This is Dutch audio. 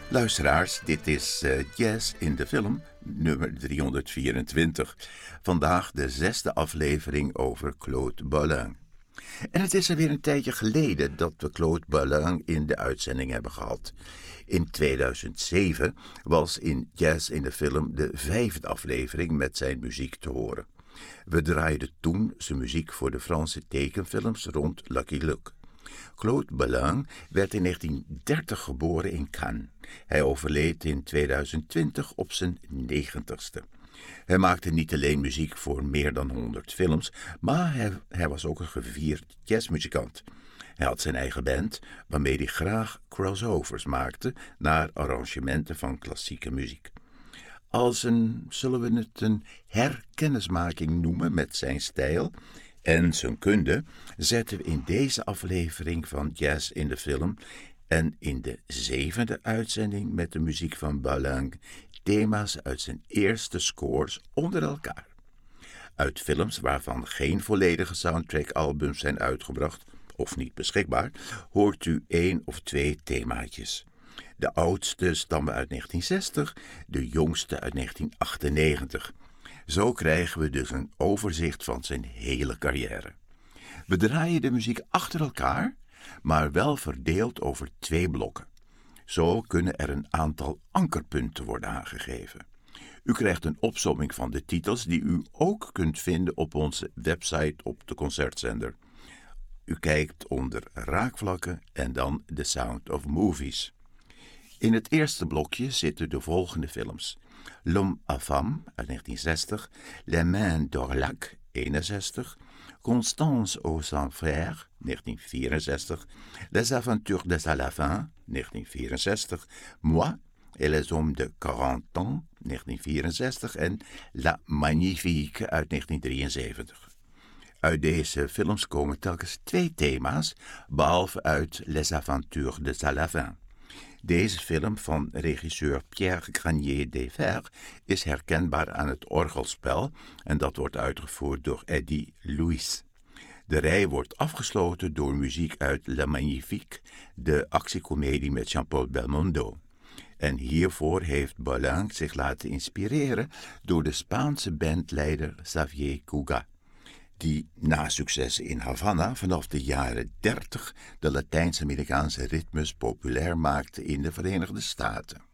Luisteraars, dit is Jazz in de Film, nummer 324. Vandaag de 6e aflevering over Claude Bolling. En het is alweer een tijdje geleden dat we Claude Bolling in de uitzending hebben gehad. In 2007 was in Jazz in de Film de 5e aflevering met zijn muziek te horen. We draaiden toen zijn muziek voor de Franse tekenfilms rond Lucky Luke. Claude Bolling werd in 1930 geboren in Cannes. Hij overleed in 2020 op zijn 90ste. Hij maakte niet alleen muziek voor meer dan 100 films, maar hij was ook een gevierd jazzmuzikant. Hij had zijn eigen band, waarmee hij graag crossovers maakte naar arrangementen van klassieke muziek. Zullen we het een herkennismaking noemen met zijn stijl en zijn kunde, zetten we in deze aflevering van Jazz in de Film en in de 7e uitzending met de muziek van Bolling thema's uit zijn eerste scores onder elkaar. Uit films waarvan geen volledige soundtrack-albums zijn uitgebracht of niet beschikbaar, hoort u 1 of 2 themaatjes. De oudste stammen uit 1960, de jongste uit 1998. Zo krijgen we dus een overzicht van zijn hele carrière. We draaien de muziek achter elkaar, maar wel verdeeld over 2 blokken. Zo kunnen er een aantal ankerpunten worden aangegeven. U krijgt een opsomming van de titels die u ook kunt vinden op onze website op de concertzender. U kijkt onder raakvlakken en dan The Sound of Movies. In het eerste blokje zitten de volgende films: L'Homme à Femme uit 1960, Les Mains d'Orlac 61, Constance aux Enfers 1964, Les Aventures de Salavin 1964, Moi et les Hommes de 40 ans 1964 en La Magnifique uit 1973. Uit deze films komen telkens 2 thema's, behalve uit Les Aventures de Salavin. Deze film van regisseur Pierre Granier des Fers is herkenbaar aan het orgelspel en dat wordt uitgevoerd door Eddie Louis. De rij wordt afgesloten door muziek uit La Magnifique, de actiecomedie met Jean-Paul Belmondo. En hiervoor heeft Bolling zich laten inspireren door de Spaanse bandleider Xavier Cugat, die na successen in Havana vanaf de jaren 30 de Latijns-Amerikaanse ritmes populair maakte in de Verenigde Staten.